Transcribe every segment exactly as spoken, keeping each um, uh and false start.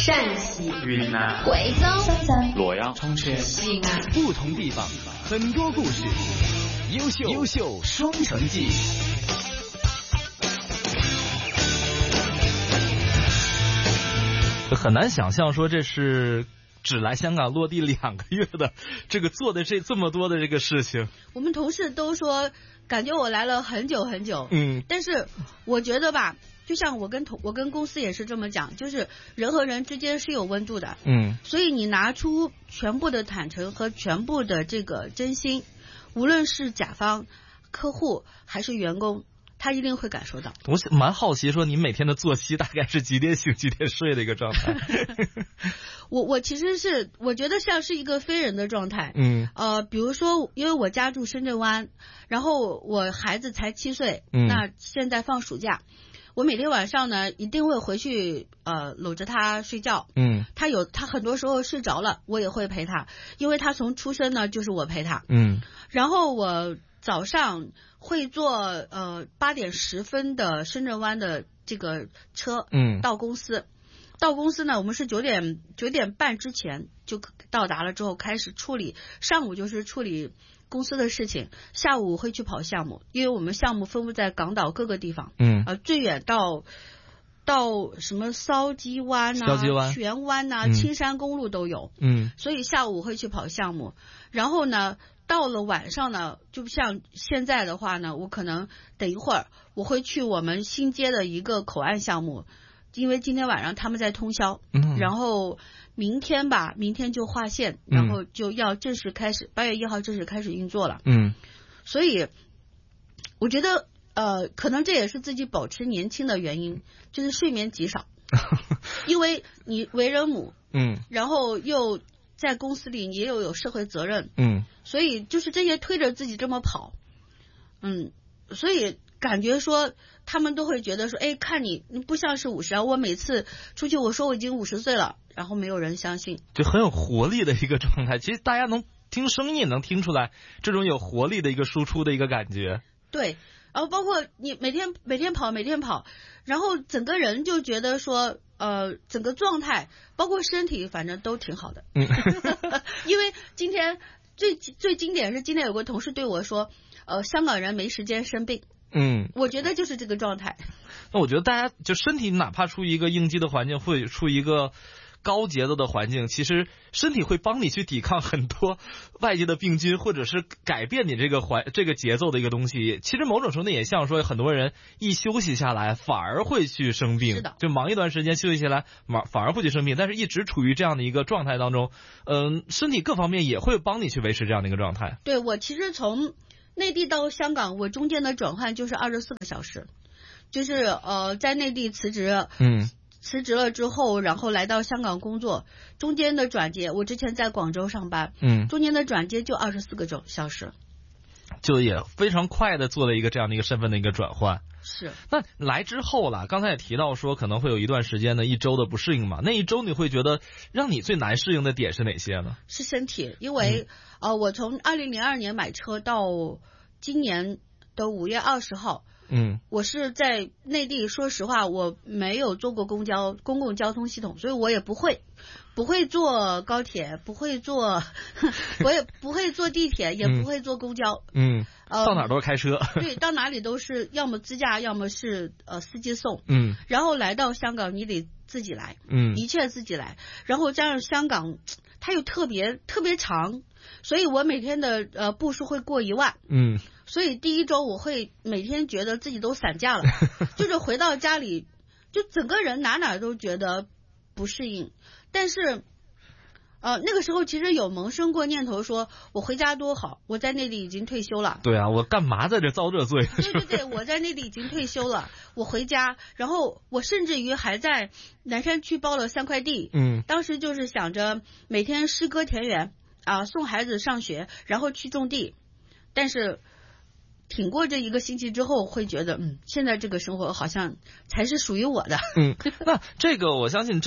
陕西、 云南、 贵州、 深圳、 洛阳、 重庆、 西安， 不同地方，很多故事，优秀优秀双城记。很难想象说这是只来香港落地两个月的这个做的这这么多的这个事情。 我们同事都说感觉我来了很久很久， 嗯， 但是我觉得吧，就像我跟同我跟公司也是这么讲，就是人和人之间是有温度的， 嗯， 所以你拿出全部的坦诚和全部的这个真心，无论是甲方、客户还是员工，他一定会感受到。 我蛮好奇，说你每天的作息大概是几点醒几点睡的一个状态？ 我我其实是我觉得像是一个非人的状态， 嗯， 呃，比如说因为我家住深圳湾，然后我孩子才七岁， 嗯， 那现在放暑假，我每天晚上呢一定会回去呃搂着他睡觉， 嗯， 他有他很多时候睡着了，我也会陪他，因为他从出生呢就是我陪他， 嗯， 然后我早上会坐呃八点十分的深圳湾的这个车， 嗯， 到公司。到公司呢，我们是九点九点半之前就到达了，之后开始处理。上午就是处理公司的事情，下午会去跑项目，因为我们项目分布在港岛各个地方， 嗯， 呃，最远到到什么筲箕湾呐、啊、荃湾呐、啊、 嗯、 青山公路都有， 嗯， 所以下午会去跑项目，然后呢。到了晚上呢，就像现在的话呢，我可能等一会儿我会去我们新接的一个口岸项目，因为今天晚上他们在通宵， 嗯， 然后明天吧，明天就划线，然后就要正式开始，八月一号正式开始运作了， 嗯， 所以我觉得呃，可能这也是自己保持年轻的原因，就是睡眠极少，因为你为人母， 嗯， 然后又。在公司里也有有社会责任， 嗯， 所以就是这些推着自己这么跑，嗯，所以感觉说他们都会觉得说，哎，看你你不像是五十啊，我每次出去我说我已经五十岁了，然后没有人相信， 就很有活力的一个状态。其实大家能听声音能听出来这种有活力的一个输出的一个感觉。 对，然后包括你每天每天跑每天跑，然后整个人就觉得说。呃，整个状态包括身体，反正都挺好的。 嗯， 因为今天最最经典是今天有个同事对我说，呃，香港人没时间生病。 嗯， 我觉得就是这个状态。 那我觉得大家就身体哪怕处于一个应激的环境，会处于一个高节奏的环境，其实身体会帮你去抵抗很多外界的病菌，或者是改变你这个环这个节奏的一个东西。其实某种程度也像说，很多人一休息下来反而会去生病， 是的， 就忙一段时间休息下来，反反而会去生病。但是一直处于这样的一个状态当中，嗯、呃，身体各方面也会帮你去维持这样的一个状态。 对，我其实从内地到香港，我中间的转换就是二十四个小时，就是呃在内地辞职， 嗯。 辞职了之后，然后来到香港工作，中间的转接，我之前在广州上班， 嗯， 中间的转接就二十四个钟小时， 就也非常快的做了一个这样的一个身份的一个转换。 是。 那来之后了，刚才也提到说可能会有一段时间的一周的不适应嘛，那一周你会觉得让你最难适应的点是哪些呢？ 是身体，因为、嗯、呃，我从二零零二年买车到今年的五月二十号。 嗯， 我是在内地，说实话，我没有坐过公交公共交通系统，所以我也不会，不会坐高铁，不会坐，我也不会坐地铁，也不会坐公交。 嗯，呃、到哪都是开车。 对，到哪里都是要么自驾，要么是呃司机送。 嗯， 然后来到香港，你得自己来， 嗯， 一切自己来。然后加上香港，它又特别特别长，所以我每天的呃步数会过一万。 嗯。 所以第一周我会每天觉得自己都散架了，就是回到家里，就整个人哪哪都觉得不适应。但是，呃，那个时候其实有萌生过念头说，我回家多好，我在内地已经退休了。 对啊，我干嘛在这遭这罪？ 对对对，我在内地已经退休了，我回家，然后我甚至于还在南山区包了三块地。 嗯， 当时就是想着每天诗歌田园啊、呃，送孩子上学，然后去种地，但是。挺过这一个星期之后，会觉得，嗯，现在这个生活好像才是属于我的。 嗯，那这个我相信这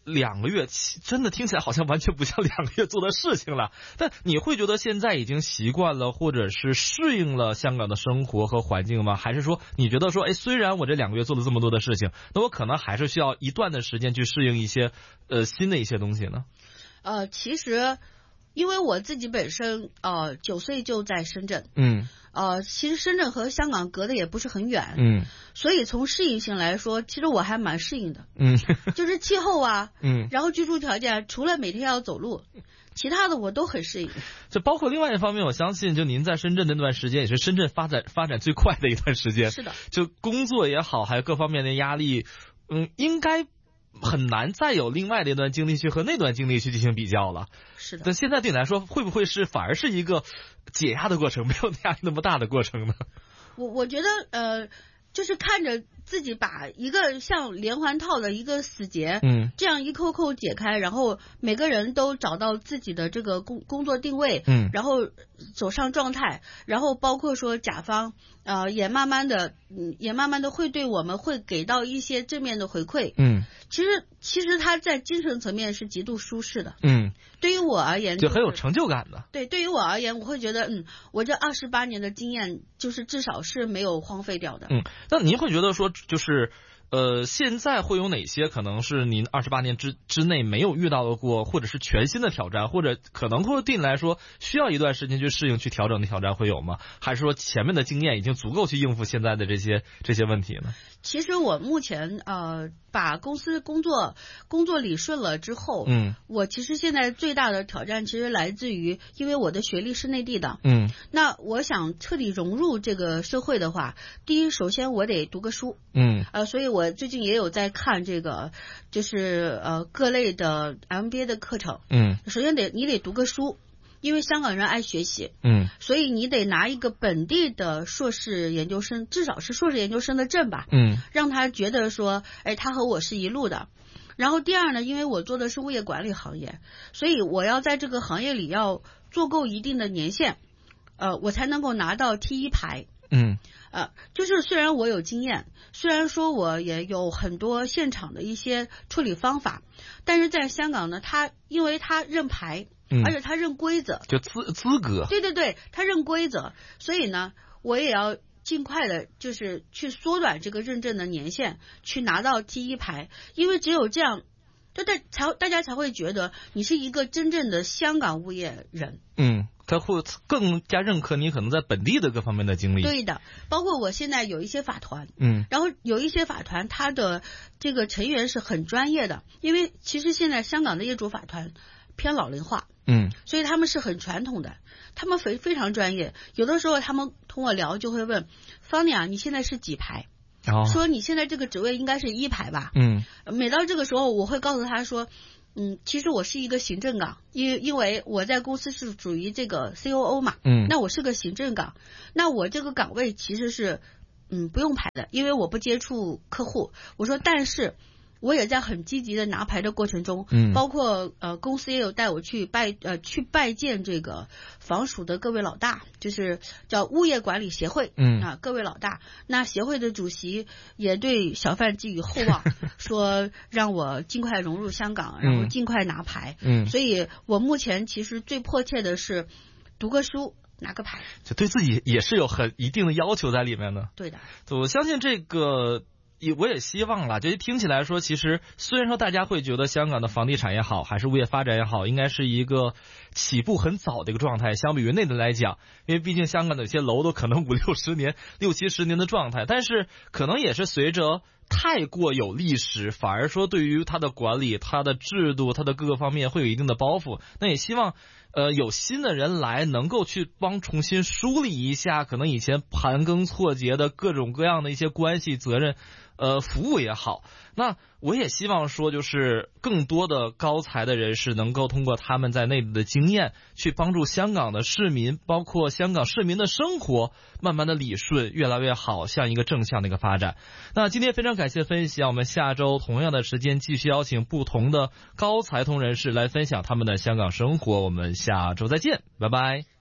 两个月，真的听起来好像完全不像两个月做的事情了。但你会觉得现在已经习惯了，或者是适应了香港的生活和环境吗？还是说你觉得说，哎，虽然我这两个月做了这么多的事情，那我可能还是需要一段的时间去适应一些呃新的一些东西呢？ 呃，其实因为我自己本身呃九岁就在深圳， 嗯。 呃，其实深圳和香港隔得也不是很远， 嗯， 所以从适应性来说，其实我还蛮适应的， 嗯， 就是气候啊， 嗯， 然后居住条件，除了每天要走路，其他的我都很适应。 就包括另外一方面，我相信就您在深圳那段时间，也是深圳发展发展最快的一段时间， 是的， 就工作也好，还有各方面的压力，嗯，应该很难再有另外的一段经历去和那段经历去进行比较了。 是的。 但现在对你来说，会不会是反而是一个解压的过程，没有压力那么大的过程呢？ 我我觉得呃，就是看着自己把一个像连环套的一个死结， 嗯， 这样一扣扣解开，然后每个人都找到自己的这个工工作定位， 嗯， 然后走上状态，然后包括说甲方呃也慢慢的嗯也慢慢的会对我们会给到一些正面的回馈， 嗯， 其实其实他在精神层面是极度舒适的， 嗯， 对于我而言、就是、 就很有成就感的。 对，对于我而言，我会觉得嗯，我这二十八年的经验就是至少是没有荒废掉的。 嗯，那您会觉得说就是呃，现在会有哪些可能是您二十八年之之内没有遇到的过，或者是全新的挑战，或者可能会对你来说需要一段时间去适应、去调整的挑战会有吗？还是说前面的经验已经足够去应付现在的这些这些问题呢？ 其实我目前呃，把公司工作工作理顺了之后， 嗯， 我其实现在最大的挑战其实来自于，因为我的学历是内地的， 嗯， 那我想彻底融入这个社会的话，第一，首先我得读个书， 嗯， 呃，所以我最近也有在看这个，就是呃各类的 M B A 的课程， 嗯， 首先得你得读个书。因为香港人爱学习， 嗯， 所以你得拿一个本地的硕士研究生，至少是硕士研究生的证吧， 嗯， 让他觉得说，哎，他和我是一路的。然后第二呢，因为我做的是物业管理行业，所以我要在这个行业里要做够一定的年限，呃，我才能够拿到 T 一牌。 嗯， 呃，就是虽然我有经验，虽然说我也有很多现场的一些处理方法，但是在香港呢，他因为他认牌。 嗯， 而且他认规则， 就资资格， 对对对，他认规则，所以呢，我也要尽快的，就是去缩短这个认证的年限，去拿到 T 一牌，因为只有这样，大家才大家才会觉得你是一个真正的香港物业人。 嗯，他会更加认可你可能在本地的各方面的经历。 对的，包括我现在有一些法团， 嗯， 然后有一些法团，它的这个成员是很专业的，因为其实现在香港的业主法团偏老龄化。 嗯， 所以他们是很传统的，他们非非常专业。有的时候他们同我聊就会问方妮啊，你现在是几排？ 哦， 说你现在这个职位应该是一排吧？ 嗯， 每到这个时候，我会告诉他说，嗯，其实我是一个行政岗，因为因为我在公司是属于这个 C O O 嘛， 嗯， 那我是个行政岗，那我这个岗位其实是嗯不用排的，因为我不接触客户。我说，但是。我也在很积极的拿牌的过程中， 嗯， 包括呃公司也有带我去拜呃去拜见这个房署的各位老大，就是叫物业管理协会， 嗯啊各位老大，那协会的主席也对小范寄予厚望，说让我尽快融入香港，然后尽快拿牌， 嗯， 所以我目前其实最迫切的是读个书。拿个牌， 就对自己也是有很一定的要求在里面的。 对的， 我相信这个。也我也希望啦，就听起来说，其实虽然说大家会觉得香港的房地产也好，还是物业发展也好，应该是一个起步很早的一个状态，相比于内地来讲，因为毕竟香港的有些楼都可能五六十年、六七十年的状态，但是可能也是随着太过有历史，反而说对于它的管理、它的制度、它的各个方面会有一定的包袱。那也希望。呃，有新的人来，能够去帮重新梳理一下，可能以前盘根错节的各种各样的一些关系、责任，呃，服务也好。那我也希望说，就是更多的高才的人士能够通过他们在内地的经验，去帮助香港的市民，包括香港市民的生活，慢慢的理顺，越来越好，向一个正向的一个发展。那今天非常感谢分享，我们下周同样的时间继续邀请不同的高才通人士来分享他们的香港生活。我们下周再见，拜拜。